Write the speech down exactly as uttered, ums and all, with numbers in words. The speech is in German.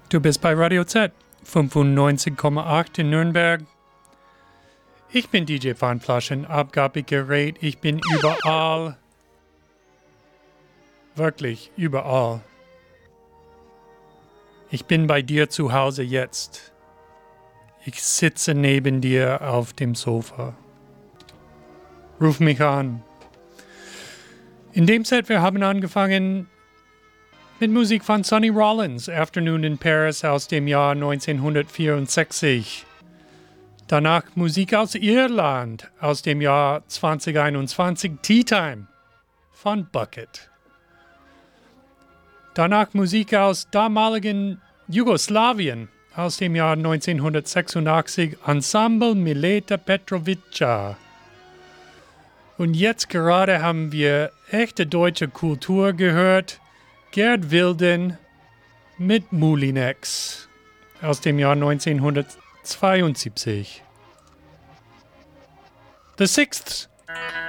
Du bist bei Radio Z, fünfundneunzig Komma acht in Nürnberg. Ich bin D J Pfandflaschen, Abgabegerät, ich bin überall. Wirklich, überall. Ich bin bei dir zu Hause jetzt. Ich sitze neben dir auf dem Sofa. Ruf mich an. In dem Set, wir haben angefangen mit Musik von Sonny Rollins, Afternoon in Paris aus dem Jahr neunzehnhundertvierundsechzig. Danach Musik aus Irland aus dem Jahr zweitausendeinundzwanzig, Tea Time von Bucket. Danach Musik aus damaligen Jugoslawien aus dem Jahr neunzehnhundertsechsundachtzig, Ensemble Mileta Petrovica. Und jetzt gerade haben wir echte deutsche Kultur gehört. Gerd Wilden mit Moulinex aus dem Jahr neunzehnhundertzweiundsiebzig. The Sixth